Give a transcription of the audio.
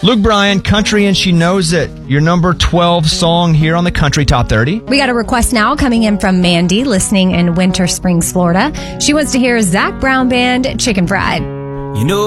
Luke Bryan, Country and She Knows It, your number 12 song here on the Country Top 30. We got a request now coming in from Mandy, listening in Winter Springs, Florida. She wants to hear Zac Brown Band, Chicken Fried. You know